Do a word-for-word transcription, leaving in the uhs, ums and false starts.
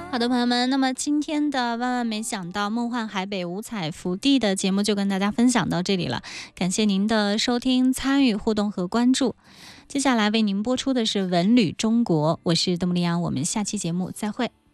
好的，朋友们，那么今天的万万没想到梦幻海北五彩福地的节目就跟大家分享到这里了，感谢您的收听、参与、互动和关注。接下来为您播出的是文旅中国，我是邓木丽安，我们下期节目再会。